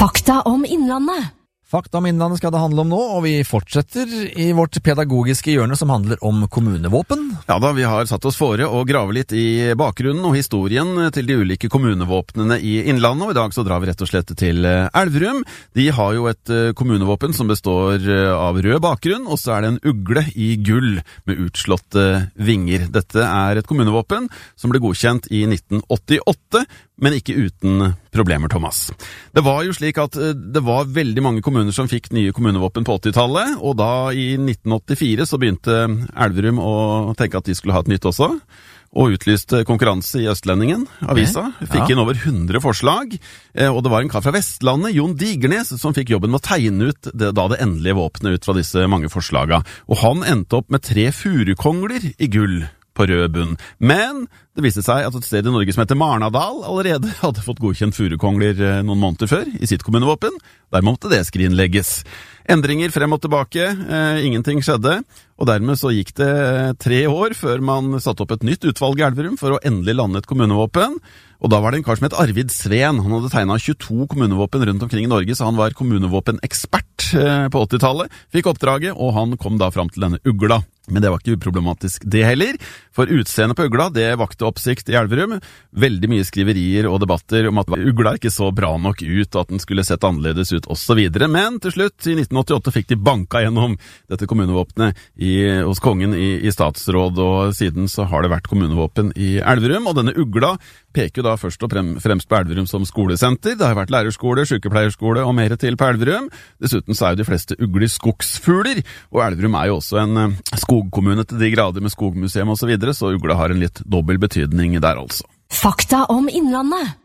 Fakta om Innlandet. Fakta om Innlandet skal det handle om nå, og vi fortsetter i vårt pedagogiske hjørne som handler om kommunevåpen. Ja da, vi har satt oss fore å grave litt i bakgrunnen og historien til de ulike kommunevåpnene i Innlandet, og i dag så drar vi rett og slett til Elverum. De har jo et kommunevåpen som består av rød bakgrunn, og så er det en ugle i gull med utslåtte vinger. Dette er et kommunevåpen som ble godkjent i 1988, men ikke uten problemer, Thomas. Det var jo slik at det var veldig mange kommuner som fikk nye kommunevåpen på 80-tallet, og da i 1984 så begynte Elverum å tenke at de skulle ha et nytt også, og utlyste konkurranse i Østlendingen, avisa. Fikk inn over 100 forslag, og det var en kar fra Vestlandet, Jon Digernes, som fikk jobben med å tegne ut det endelige våpenet ut fra disse mange forslaga. Og han endte opp med 3 furukongler i gull på rød bunn. Men det viste seg at et sted i Norge som heter Marnardal allerede hadde fått godkjent furukongler noen måneder før i sitt kommunevåpen. Der måtte det skrinlegges. Endringer frem og tilbake, ingenting skjedde, og dermed så gikk det 3 år før man satte opp et nytt utvalg i Elverum for å endelig lande et kommunevåpen. Og da var det en kar som het Arvid Sveen. Han hadde tegnet 22 kommunevåpen rundt omkring i Norge, så han var kommunevåpenekspert på 80-tallet. Fikk oppdraget, og han kom da fram til denne ugla. Men det var ikke uproblematisk det heller, for utseendet på ugla, det vakte oppsikt i Elverum. Veldig mye skriverier og debatter om at ugla ikke så bra nok ut, og at den skulle sett annerledes ut, og så videre. Men til slutt, i 1988, fikk de banka gjennom dette kommunevåpenet hos kongen i statsråd, og siden så har det vært kommunevåpen i Elverum, og denne ugla peker jo da først og fremst på Elverum som skolesenter. Det har vært lærerskole, sykepleierskole og mer til på Elverum. Dessuten så er jo de fleste ugler skogsfugler, og Elverum er jo også en skogkommune til de grader med skogmuseum og så videre, så ugla har en litt dobbel betydning der altså. Fakta om Innlandet.